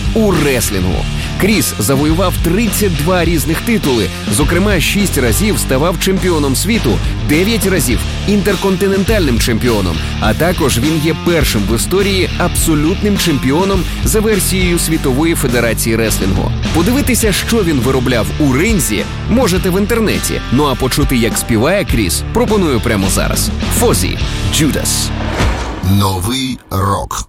у реслінгу. Кріс завоював 32 різних титули, зокрема 6 разів ставав чемпіоном світу, 9 разів інтерконтинентальним чемпіоном, а також він є першим в історії абсолютним чемпіоном за версією Світової Федерації Реслінгу. Подивитися, що він виробляв у ринзі, можете в інтернеті. Ну а почути, як співає Кріс, пропоную прямо зараз. Фозі, Judas. Новий рок.